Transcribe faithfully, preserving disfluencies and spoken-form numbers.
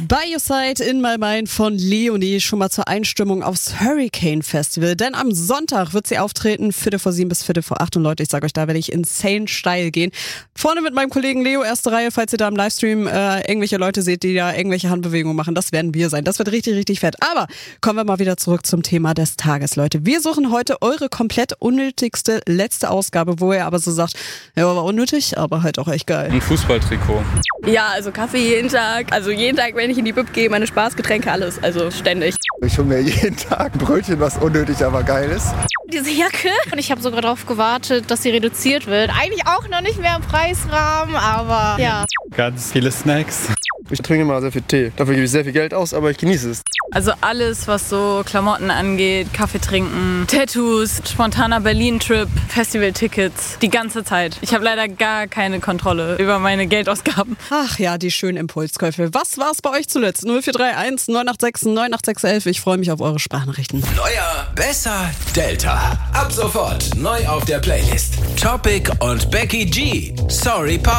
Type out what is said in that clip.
By Your Side in My Mind von Leonie, schon mal zur Einstimmung aufs Hurricane Festival. Denn am Sonntag wird sie auftreten, Viertel vor sieben bis Viertel vor acht. Und Leute, ich sage euch, da werde ich insane steil gehen. Vorne mit meinem Kollegen Leo, erste Reihe, falls ihr da im Livestream äh, irgendwelche Leute seht, die da irgendwelche Handbewegungen machen. Das werden wir sein. Das wird richtig, richtig fett. Aber kommen wir mal wieder zurück zum Thema des Tages, Leute. Wir suchen heute eure komplett unnötigste letzte Ausgabe, wo ihr aber so sagt, ja, war unnötig, aber halt auch echt geil. Ein Fußballtrikot. Ja, also Kaffee jeden Tag. Also jeden Tag, wenn ich in die Bib gehe, meine Spaßgetränke, alles. Also ständig. Ich hole mir jeden Tag ein Brötchen, was unnötig, aber geil ist. Diese Jacke. Und ich habe sogar darauf gewartet, dass sie reduziert wird. Eigentlich auch noch nicht mehr im Preisrahmen, aber ja. Ganz viele Snacks. Ich trinke immer sehr viel Tee. Dafür gebe ich sehr viel Geld aus, aber ich genieße es. Also alles, was so Klamotten angeht, Kaffee trinken, Tattoos, spontaner Berlin-Trip, Festival-Tickets, die ganze Zeit. Ich habe leider gar keine Kontrolle über meine Geldausgaben. Ach ja, die schönen Impulskäufe. Was war's bei euch zuletzt? null vier drei eins neun acht sechs neun acht sechs eins. Ich freue mich auf eure Sprachnachrichten. Neuer, besser, Delta. Ab sofort neu auf der Playlist. Topic und Becky G. Sorry, Papa.